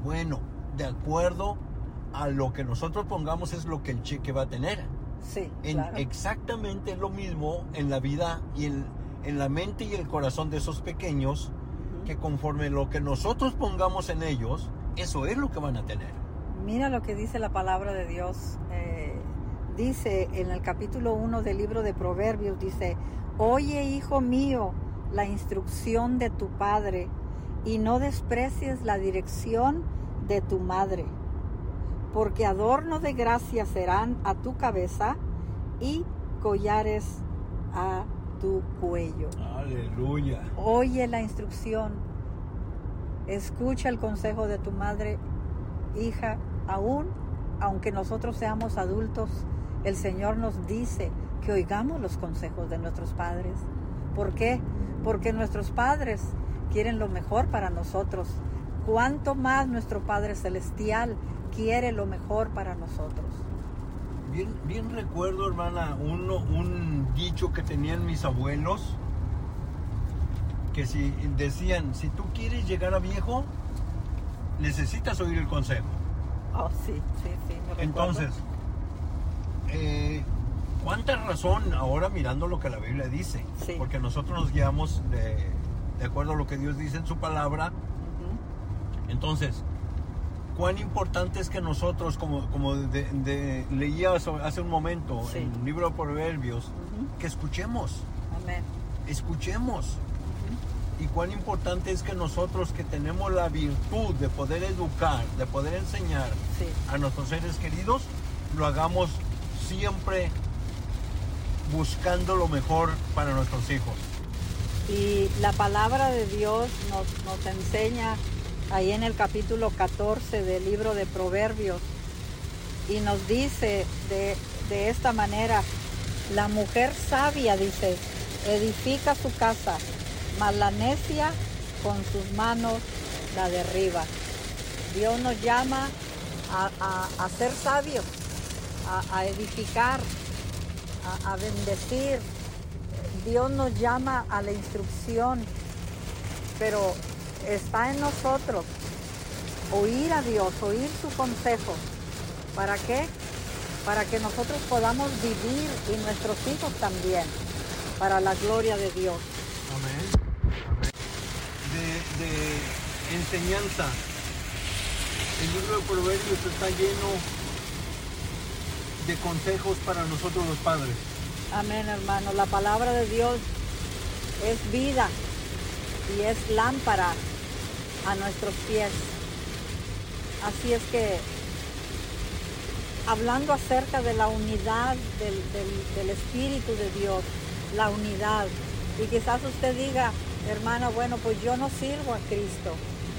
Bueno, de acuerdo a lo que nosotros pongamos es lo que el cheque va a tener. Sí, claro. Exactamente lo mismo en la vida y en la mente y el corazón de esos pequeños, que conforme lo que nosotros pongamos en ellos, eso es lo que van a tener. Mira lo que dice la palabra de Dios. Dice en el capítulo 1 del libro de Proverbios, dice: oye, hijo mío, la instrucción de tu padre, y no desprecies la dirección de tu madre, porque adorno de gracia serán a tu cabeza y collares a tu cuello. Aleluya. Oye la instrucción, escucha el consejo de tu madre, hija. Aunque nosotros seamos adultos, el Señor nos dice que oigamos los consejos de nuestros padres. ¿Por qué? Porque nuestros padres quieren lo mejor para nosotros. ¿Cuánto más nuestro Padre Celestial quiere lo mejor para nosotros? Bien recuerdo, hermana, un dicho que tenían mis abuelos, que decían, si tú quieres llegar a viejo, necesitas oír el consejo. Oh, sí, me Entonces, ¿cuánta razón ahora mirando lo que la Biblia dice? Sí. Porque nosotros nos guiamos de acuerdo a lo que Dios dice en su palabra. Entonces, cuán importante es que nosotros, como leía hace un momento, sí, en el libro de Proverbios, que escuchemos. Amén. Escuchemos. Y cuán importante es que nosotros, que tenemos la virtud de poder educar, de poder enseñar sí, a nuestros seres queridos, lo hagamos siempre buscando lo mejor para nuestros hijos. Y la palabra de Dios nos enseña ahí en el capítulo 14 del libro de Proverbios, y nos dice de esta manera: la mujer sabia, dice, edifica su casa, mas la necia con sus manos la derriba. Dios nos llama a ser sabios, a edificar, a bendecir. Dios nos llama a la instrucción, pero está en nosotros oír a Dios, oír su consejo. ¿Para qué? Para que nosotros podamos vivir, y nuestros hijos también, para la gloria de Dios. Amén. De enseñanza. El libro de Proverbios está lleno de consejos para nosotros los padres. Amén, hermano. La palabra de Dios es vida y es lámpara a nuestros pies. Así es que, hablando acerca de la unidad del Espíritu de Dios, la unidad, y quizás usted diga, hermana, bueno, pues yo no sirvo a Cristo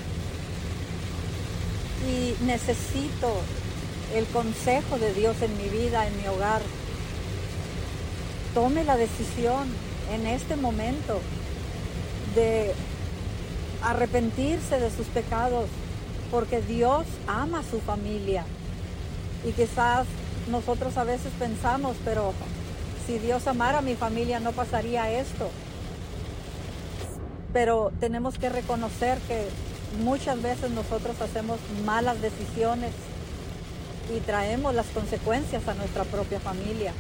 y necesito el consejo de Dios en mi vida, en mi hogar. Tome la decisión en este momento de arrepentirse de sus pecados, porque Dios ama a su familia. Y quizás nosotros a veces pensamos, pero si Dios amara a mi familia no pasaría esto. Pero tenemos que reconocer que muchas veces nosotros hacemos malas decisiones y traemos las consecuencias a nuestra propia familia.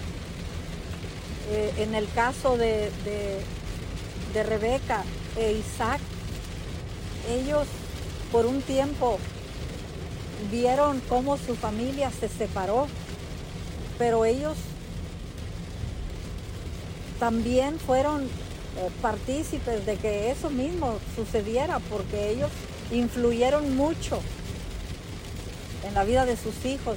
En el caso de Rebeca e Isaac, ellos por un tiempo vieron cómo su familia se separó, pero ellos también fueron partícipes de que eso mismo sucediera, porque ellos influyeron mucho en la vida de sus hijos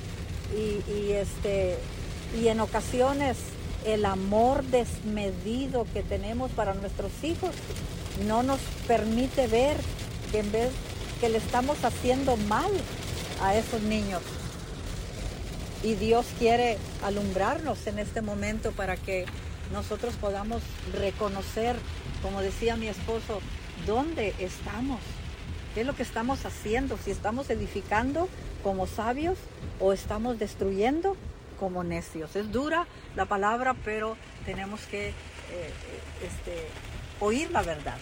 y en ocasiones el amor desmedido que tenemos para nuestros hijos no nos permite ver que en vez que le estamos haciendo mal a esos niños. Y Dios quiere alumbrarnos en este momento para que nosotros podamos reconocer, como decía mi esposo, dónde estamos, qué es lo que estamos haciendo, si estamos edificando como sabios o estamos destruyendo como necios. Es dura la palabra, pero tenemos que oír la verdad.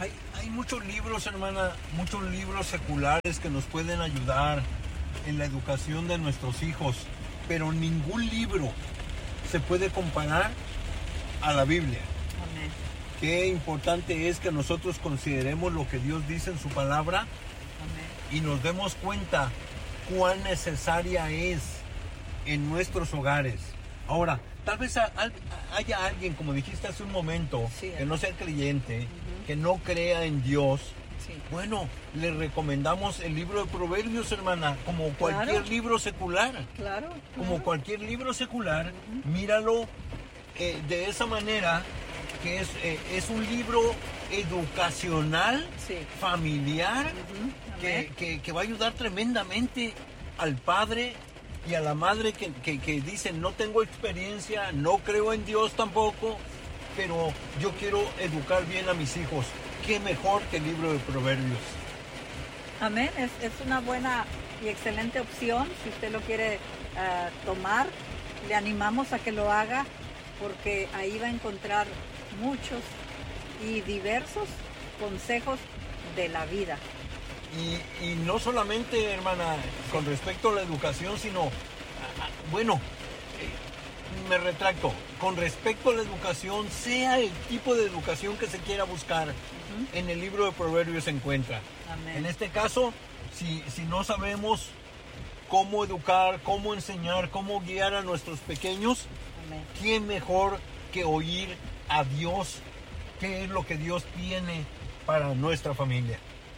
Hay muchos libros, hermana, muchos libros seculares que nos pueden ayudar en la educación de nuestros hijos, pero ningún libro se puede comparar a la Biblia. Amén. Qué importante es que nosotros consideremos lo que Dios dice en su palabra. Amén. Y nos demos cuenta cuán necesaria es en nuestros hogares. Ahora, tal vez haya alguien, como dijiste hace un momento, Sí, que no sea creyente, que no crea en Dios. Sí. Bueno, le recomendamos el libro de Proverbios, hermana, como cualquier libro secular. Claro. Como cualquier libro secular, míralo de esa manera, que es un libro educacional, Sí. familiar, Amén. que va a ayudar tremendamente al padre y a la madre que dicen, no tengo experiencia, no creo en Dios tampoco, pero yo quiero educar bien a mis hijos. ¿Qué mejor que el libro de Proverbios? Amén, es una buena y excelente opción. Si usted lo quiere tomar, le animamos a que lo haga, porque ahí va a encontrar muchos y diversos consejos de la vida. Y no solamente, hermana, con respecto a la educación, sino, bueno, me retracto, con respecto a la educación, sea el tipo de educación que se quiera buscar, en el libro de Proverbios se encuentra. Amén. En este caso, si no sabemos cómo educar, cómo enseñar, cómo guiar a nuestros pequeños, Amén. ¿quién mejor que oír a Dios? ¿Qué es lo que Dios tiene para nuestra familia?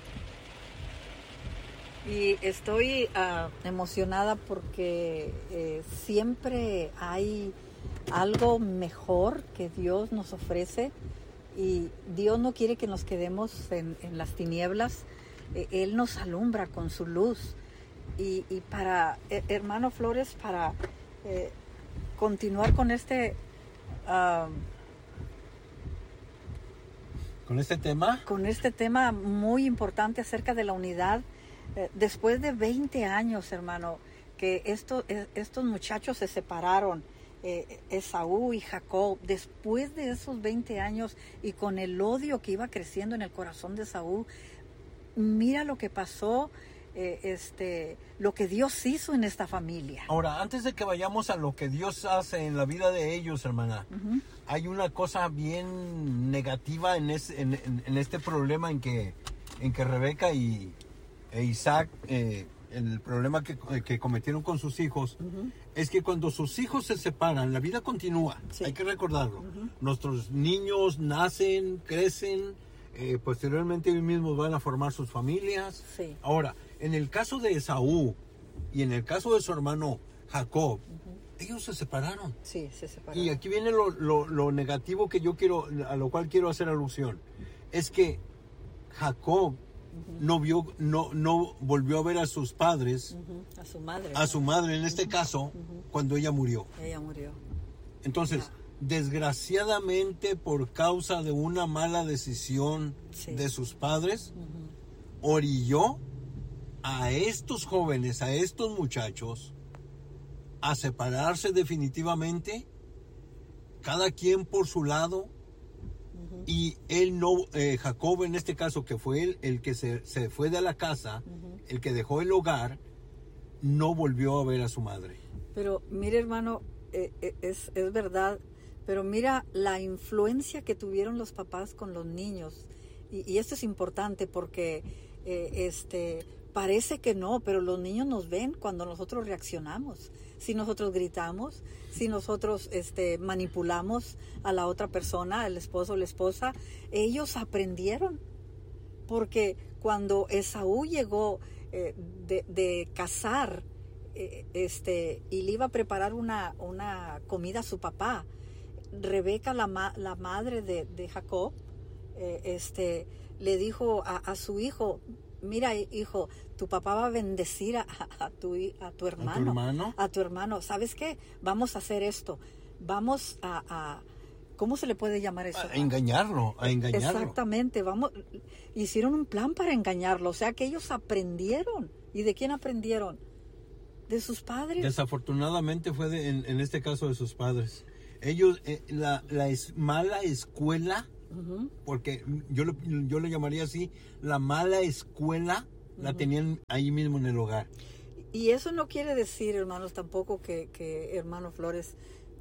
Y estoy emocionada porque siempre hay algo mejor que Dios nos ofrece, y Dios no quiere que nos quedemos en las tinieblas. Él nos alumbra con su luz. Y para, hermano Flores, para continuar con este ¿Con este tema? muy importante acerca de la unidad. Después de 20 años, hermano, que estos muchachos se separaron, Esaú y Jacob, después de esos 20 años y con el odio que iba creciendo en el corazón de Esaú, mira lo que pasó, lo que Dios hizo en esta familia. Ahora, antes de que vayamos a lo que Dios hace en la vida de ellos, hermana, hay una cosa bien negativa en este problema en que Rebeca e Isaac, el problema que cometieron con sus hijos, es que cuando sus hijos se separan, la vida continúa. Sí. Hay que recordarlo. Nuestros niños nacen, crecen, posteriormente ellos mismos van a formar sus familias. Sí. Ahora, en el caso de Esaú y en el caso de su hermano Jacob, ellos se separaron. Sí, se separaron. Y aquí viene lo negativo a lo cual quiero hacer alusión. Es que Jacob no volvió a ver a sus padres, a su madre en este caso, cuando ella murió. Entonces, desgraciadamente, por causa de una mala decisión de sus padres, orilló a estos jóvenes, a estos muchachos, a separarse definitivamente, cada quien por su lado. Y él Jacob en este caso, que fue él el que se fue de la casa, el que dejó el hogar, no volvió a ver a su madre. Pero mire, hermano, es verdad, pero mira la influencia que tuvieron los papás con los niños. Y esto es importante porque parece que no, pero los niños nos ven cuando nosotros reaccionamos. Si nosotros gritamos, si nosotros manipulamos a la otra persona, el esposo o la esposa, ellos aprendieron. Porque cuando Esaú llegó de cazar y le iba a preparar una comida a su papá, Rebeca, la madre de Jacob, le dijo a su hijo: mira, hijo, tu papá va a bendecir a tu hermano. ¿A tu hermano? ¿Sabes qué? Vamos a hacer esto. Vamos a ¿cómo se le puede llamar eso? A engañarlo. Exactamente. Hicieron un plan para engañarlo. O sea que ellos aprendieron. ¿Y de quién aprendieron? De sus padres. Desafortunadamente fue en este caso de sus padres. Ellos, la mala escuela Porque yo le llamaría así, la mala escuela la tenían ahí mismo en el hogar. Y eso no quiere decir, hermanos, tampoco que hermano Flores,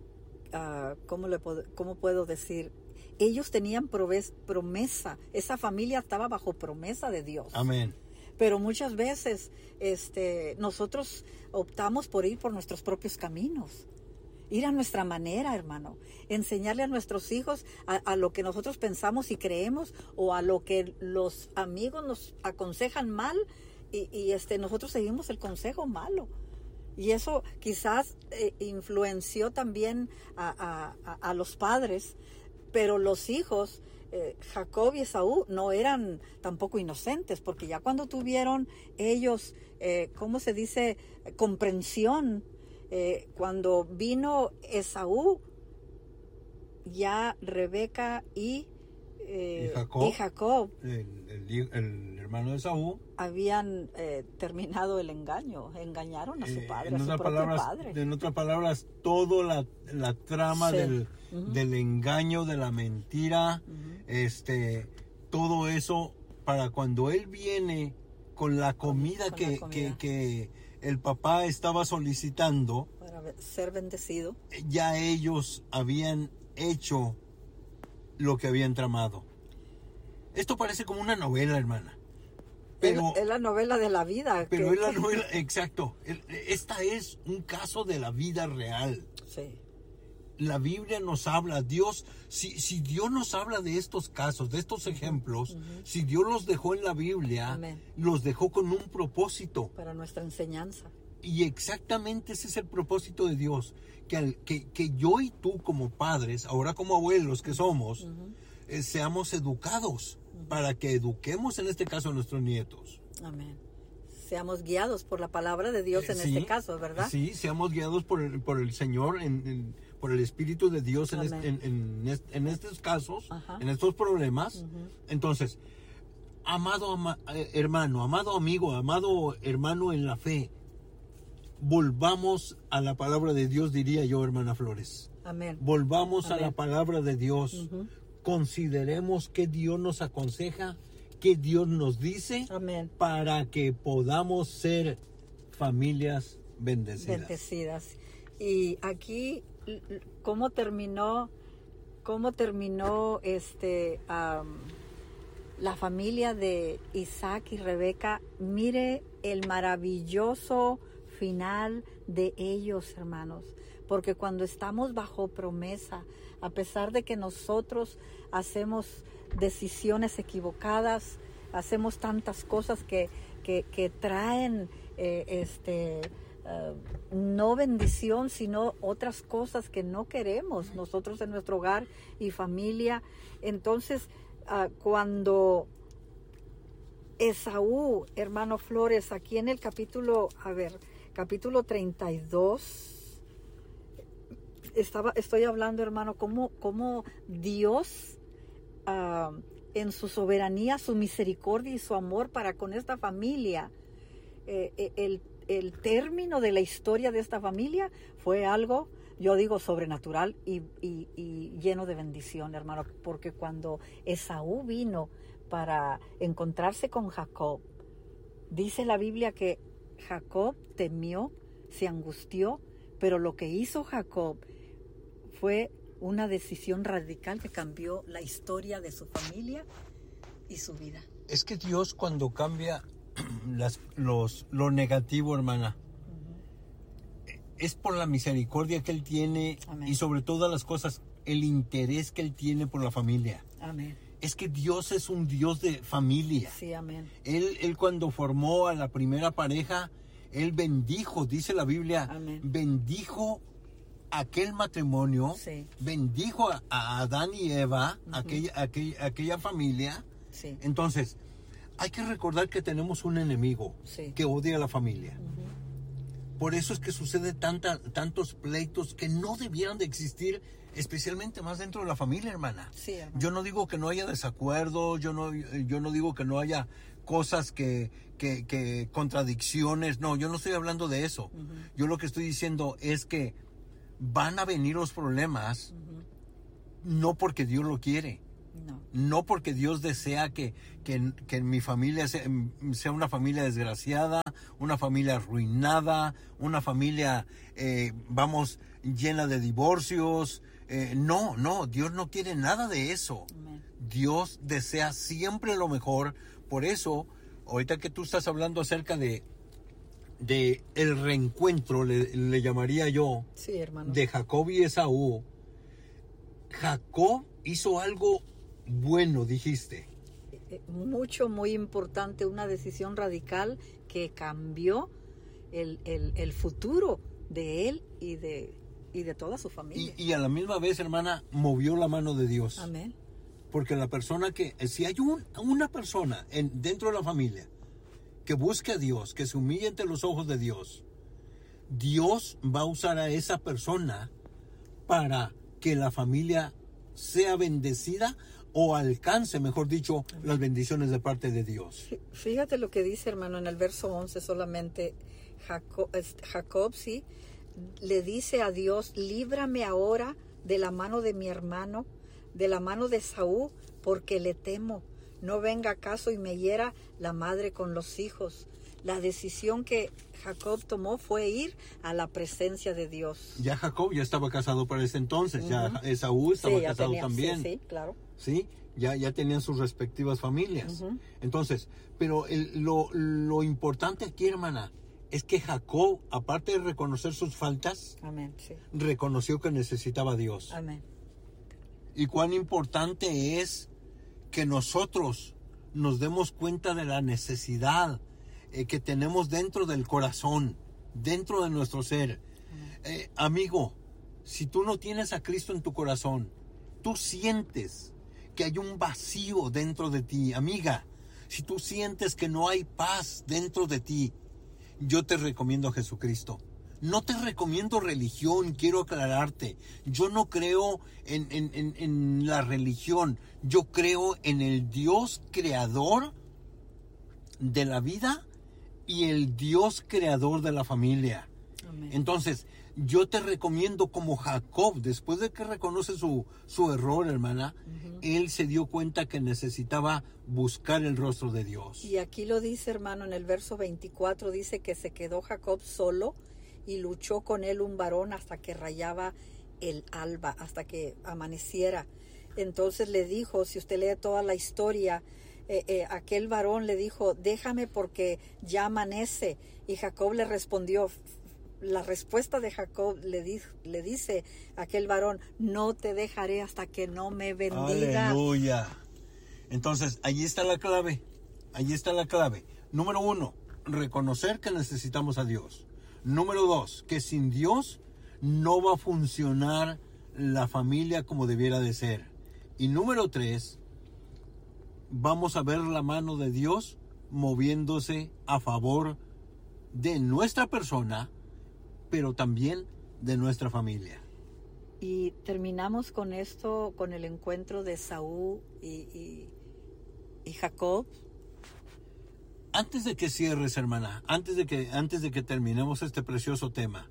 ¿cómo puedo decir? Ellos tenían promesa, esa familia estaba bajo promesa de Dios. Amén. Pero muchas veces nosotros optamos por ir por nuestros propios caminos. Ir a nuestra manera, hermano. Enseñarle a nuestros hijos a lo que nosotros pensamos y creemos, o a lo que los amigos nos aconsejan mal, y nosotros seguimos el consejo malo. Y eso quizás influenció también a los padres, pero los hijos, Jacob y Esaú, no eran tampoco inocentes, porque ya cuando tuvieron ellos, ¿cómo se dice?, comprensión, cuando vino Esaú, ya Rebeca y Jacob el hermano de Esaú, habían terminado el engaño, engañaron a su padre, a su propio padre. En otras palabras, toda la trama del engaño, de la mentira, todo eso, para cuando él viene con la comida que el papá estaba solicitando, para ser bendecido, ya ellos habían hecho lo que habían tramado. Esto parece como una novela, hermana. Pero es la novela de la vida. Pero es la novela, exacto. Esta es un caso de la vida real. Sí. La Biblia nos habla, Dios, si Dios nos habla de estos casos, de estos ejemplos, si Dios los dejó en la Biblia, Amén, los dejó con un propósito. para nuestra enseñanza. Y exactamente ese es el propósito de Dios, que yo y tú como padres, ahora como abuelos que somos, seamos educados, para que eduquemos en este caso a nuestros nietos. Amén. Seamos guiados por la palabra de Dios en este caso, ¿verdad? Sí, seamos guiados por el Señor, por el Espíritu de Dios en estos casos, en estos problemas. Entonces, amado hermano, amado amigo, amado hermano en la fe, volvamos a la palabra de Dios, diría yo, hermana Flores. Amén. Volvamos Amén a la palabra de Dios. Consideremos qué Dios nos aconseja, qué Dios nos dice, Amén, para que podamos ser familias bendecidas. Y aquí, ¿cómo terminó la familia de Isaac y Rebeca? Mire el maravilloso final de ellos, hermanos, porque cuando estamos bajo promesa, a pesar de que nosotros hacemos decisiones equivocadas, hacemos tantas cosas que traen no bendición, sino otras cosas que no queremos nosotros en nuestro hogar y familia. Entonces, cuando Esaú, hermano Flores, aquí en el capítulo 32, estoy hablando, hermano, cómo Dios, en su soberanía, su misericordia y su amor para con esta familia, el término de la historia de esta familia fue algo, yo digo, sobrenatural y lleno de bendición, hermano, porque cuando Esaú vino para encontrarse con Jacob, dice la Biblia que Jacob temió, se angustió, pero lo que hizo Jacob fue una decisión radical que cambió la historia de su familia y su vida. Es que Dios, cuando cambia lo negativo, hermana, es por la misericordia que Él tiene. Amén. Y sobre todas las cosas, el interés que Él tiene por la familia. Amén. Es que Dios es un Dios de familia. Sí, amén. Él cuando formó a la primera pareja, Él bendijo, dice la Biblia, amén, bendijo aquel matrimonio, sí, bendijo a Adán y Eva, aquella familia. Sí. Entonces, hay que recordar que tenemos un enemigo, sí, que odia a la familia. Por eso es que sucede tantos pleitos que no debieran de existir, especialmente más dentro de la familia, hermana. Sí, hermano. Yo no digo que no haya desacuerdo, yo no digo que no haya cosas que contradicciones, no, yo no estoy hablando de eso. Yo lo que estoy diciendo es que van a venir los problemas, no porque Dios lo quiere, No. No porque Dios desea que mi familia sea una familia desgraciada, una familia arruinada, una familia, llena de divorcios. No, Dios no quiere nada de eso. Amén. Dios desea siempre lo mejor. Por eso, ahorita que tú estás hablando acerca de el reencuentro, le llamaría yo, Sí, hermano. de Jacob y Esaú, Jacob hizo algo bueno, dijiste. Muy importante, una decisión radical que cambió el futuro de él y de toda su familia. Y a la misma vez, hermana, movió la mano de Dios. Amén. Porque la persona si hay una persona dentro de la familia que busque a Dios, que se humille ante los ojos de Dios, Dios va a usar a esa persona para que la familia sea bendecida o alcance, mejor dicho, las bendiciones de parte de Dios. Fíjate lo que dice, hermano, en el verso 11 solamente. Jacob, sí, le dice a Dios: líbrame ahora de la mano de mi hermano, de la mano de Esaú, porque le temo. No venga acaso y me hiera la madre con los hijos. La decisión que Jacob tomó fue ir a la presencia de Dios. Ya Jacob ya estaba casado para ese entonces, ya Esaú estaba casado también. Sí, claro. Sí, ya tenían sus respectivas familias. Entonces, pero lo importante aquí, hermana, es que Jacob, aparte de reconocer sus faltas, Amén, sí. reconoció que necesitaba a Dios. Amén. Y cuán importante es que nosotros nos demos cuenta de la necesidad que tenemos dentro del corazón, dentro de nuestro ser. Amigo, si tú no tienes a Cristo en tu corazón, tú sientes que hay un vacío dentro de ti. Amiga, si tú sientes que no hay paz dentro de ti, yo te recomiendo a Jesucristo. No te recomiendo religión, quiero aclararte. Yo no creo en la religión. Yo creo en el Dios creador de la vida y el Dios creador de la familia. Amén. Entonces, yo te recomiendo como Jacob, después de que reconoce su error, hermana, él se dio cuenta que necesitaba buscar el rostro de Dios. Y aquí lo dice, hermano, en el verso 24, dice que se quedó Jacob solo y luchó con él un varón hasta que rayaba el alba, hasta que amaneciera. Entonces le dijo, si usted lee toda la historia, aquel varón le dijo: déjame porque ya amanece. Y Jacob le respondió, la respuesta de Jacob le dice aquel varón: no te dejaré hasta que no me bendiga. Aleluya. Entonces, ahí está la clave. Ahí está la clave. Número 1, reconocer que necesitamos a Dios. Número 2, que sin Dios no va a funcionar la familia como debiera de ser. Y número 3, vamos a ver la mano de Dios moviéndose a favor de nuestra persona, pero también de nuestra familia. Y terminamos con esto, con el encuentro de Esaú y Jacob. Antes de que cierres, hermana, antes de que terminemos este precioso tema,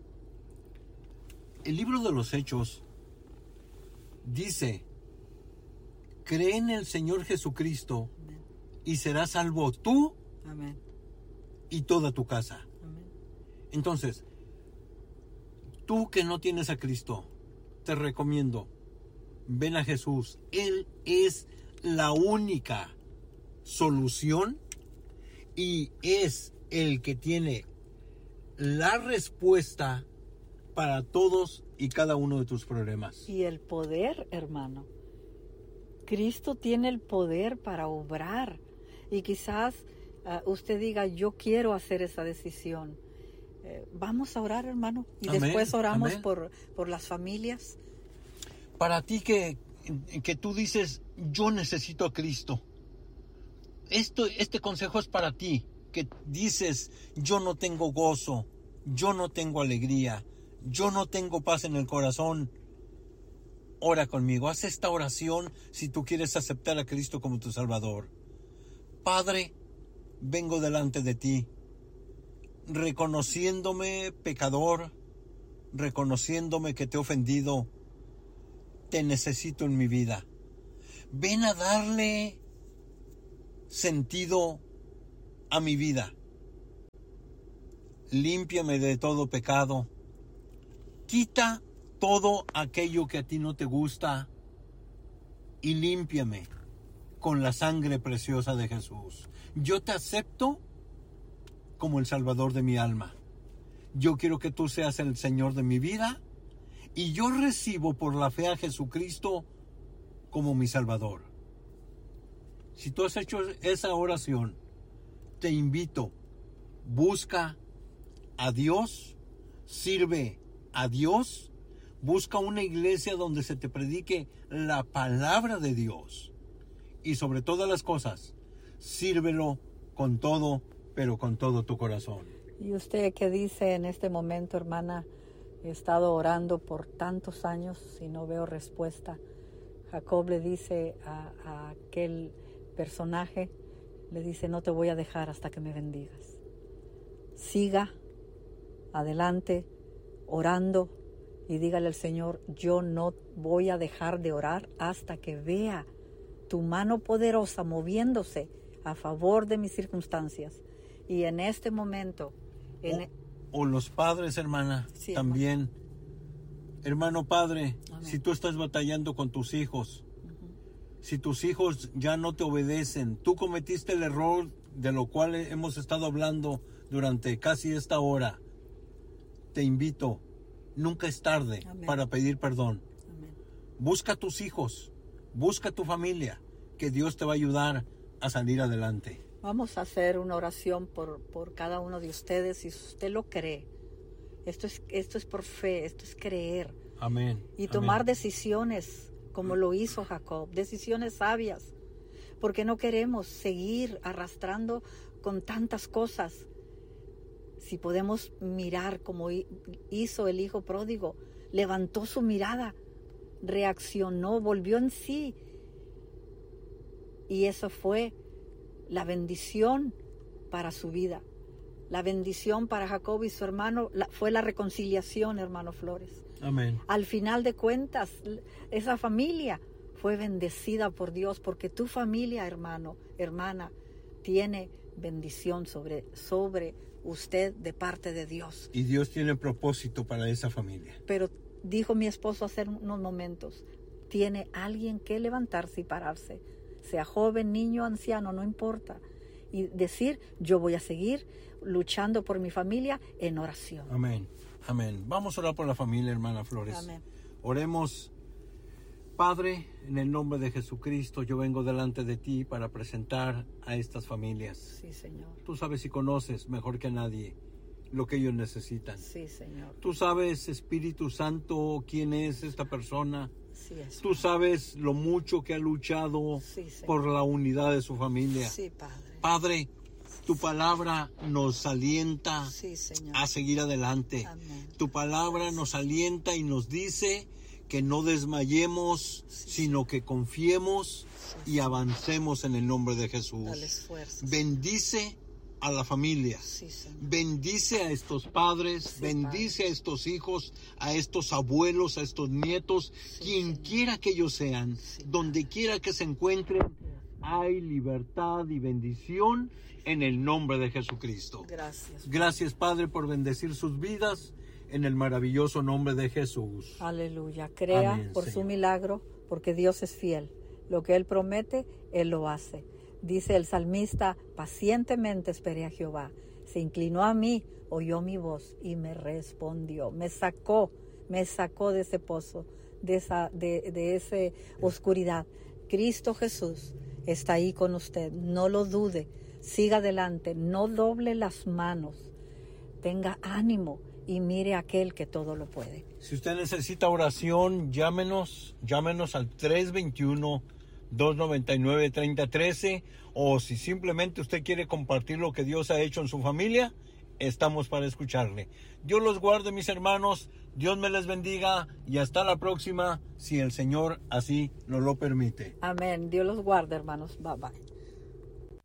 el libro de los Hechos dice: cree en el Señor Jesucristo y serás salvo tú Amén. y toda tu casa. Amén. Entonces, tú que no tienes a Cristo, te recomiendo, ven a Jesús. Él es la única solución y es el que tiene la respuesta para todos y cada uno de tus problemas. Y el poder, hermano. Cristo tiene el poder para obrar. Y quizás usted diga: yo quiero hacer esa decisión. Vamos a orar, hermano. Y Amén, después oramos amén. por las familias. Para ti que tú dices: yo necesito a Cristo. Este consejo es para ti, que dices: yo no tengo gozo, yo no tengo alegría, yo no tengo paz en el corazón. Ora conmigo, haz esta oración si tú quieres aceptar a Cristo como tu Salvador. Padre, vengo delante de ti, reconociéndome pecador, reconociéndome que te he ofendido. Te necesito en mi vida. ven a darle sentido a mi vida. Límpiame de todo pecado. Quita todo aquello que a ti no te gusta y límpiame con la sangre preciosa de Jesús. Yo te acepto como el Salvador de mi alma. Yo quiero que tú seas el Señor de mi vida y yo recibo por la fe a Jesucristo como mi Salvador. Si tú has hecho esa oración, te invito, busca a Dios, sirve a Dios, busca una iglesia donde se te predique la palabra de Dios y sobre todas las cosas, sírvelo con todo, pero con todo tu corazón. ¿Y usted qué dice en este momento, hermana? He estado orando por tantos años y no veo respuesta. Jacob le dice a aquel personaje, le dice, no te voy a dejar hasta que me bendigas. Siga adelante orando y dígale al Señor, yo no voy a dejar de orar hasta que vea tu mano poderosa moviéndose a favor de mis circunstancias. Y en este momento... O los padres, hermana, sí, también. Hermano padre, amén. Si tú estás batallando con tus hijos, si tus hijos ya no te obedecen, tú cometiste el error de lo cual hemos estado hablando durante casi esta hora, te invito, nunca es tarde amén. Para pedir perdón. Amén. Busca a tus hijos, busca a tu familia, que Dios te va a ayudar a salir adelante. Vamos a hacer una oración por cada uno de ustedes, si usted lo cree. Esto es por fe, esto es creer. Amén. Y tomar decisiones como lo hizo Jacob, decisiones sabias, porque no queremos seguir arrastrando con tantas cosas. Si podemos mirar como hizo el hijo pródigo, levantó su mirada, reaccionó, volvió en sí. Y eso fue la bendición para su vida. La bendición para Jacob y su hermano fue la reconciliación, hermano Flores. Amén. Al final de cuentas, esa familia fue bendecida por Dios, porque tu familia, hermano, hermana, tiene bendición sobre usted de parte de Dios. Y Dios tiene propósito para esa familia. Pero dijo mi esposo hace unos momentos, tiene alguien que levantarse y pararse, sea joven, niño, anciano, no importa, y decir, yo voy a seguir luchando por mi familia en oración. Amén, amén. Vamos a orar por la familia, hermana Flores. Amén. Oremos. Padre, en el nombre de Jesucristo, yo vengo delante de ti para presentar a estas familias. Sí, Señor. Tú sabes y conoces mejor que nadie lo que ellos necesitan. Sí, Señor. Tú sabes, Espíritu Santo, quién es esta persona. Sí, es. Tú sabes lo mucho que ha luchado por la unidad de su familia. Sí, Padre. Padre, tu palabra nos alienta a seguir adelante. Amén. Tu palabra nos alienta y nos dice que no desmayemos, sino que confiemos y avancemos en el nombre de Jesús. Dale esfuerzo. Bendice a la familia. Bendice a estos padres, bendice a estos hijos, a estos abuelos, a estos nietos, quien quiera que ellos sean, donde quiera que se encuentren, hay libertad y bendición en el nombre de Jesucristo. Gracias. Gracias, Padre, por bendecir sus vidas en el maravilloso nombre de Jesús. Aleluya. Crea Amén, por Señor. su milagro, porque Dios es fiel. Lo que Él promete, Él lo hace. Dice el salmista, pacientemente esperé a Jehová. Se inclinó a mí, oyó mi voz y me respondió. Me sacó de ese pozo, de esa oscuridad. Cristo Jesús está ahí con usted. No lo dude. Siga adelante. No doble las manos. Tenga ánimo y mire a aquel que todo lo puede. Si usted necesita oración, llámenos al 321-299-3013, o si simplemente usted quiere compartir lo que Dios ha hecho en su familia, estamos para escucharle. Dios los guarde, mis hermanos, Dios me les bendiga y hasta la próxima, si el Señor así nos lo permite. Amén. Dios los guarde, hermanos. Bye bye.